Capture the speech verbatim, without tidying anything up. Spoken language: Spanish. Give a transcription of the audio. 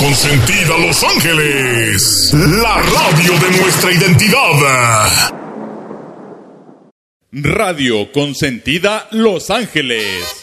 Consentida Los Ángeles, la radio de nuestra identidad. Radio Consentida Los Ángeles.